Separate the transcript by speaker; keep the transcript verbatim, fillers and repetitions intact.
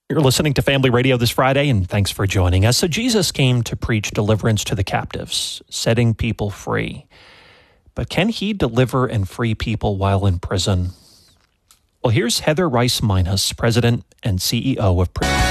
Speaker 1: You're listening to Family Radio this Friday, and thanks for joining us. So Jesus came to preach deliverance to the captives, setting people free. But can he deliver and free people while in prison? Well, here's Heather Rice Minus, President and C E O of Prison.